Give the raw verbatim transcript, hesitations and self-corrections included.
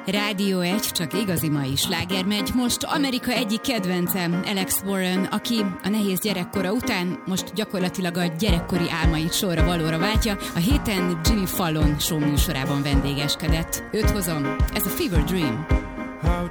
Rádió egy, csak igazi mai sláger megy. Most Amerika egyik kedvencem, Alex Warren, aki a nehéz gyerekkora után most gyakorlatilag a gyerekkori álmait sorra valóra váltja. A héten Jimmy Fallon show műsorában vendégeskedett. Őt hozom, ez a Fever Dream.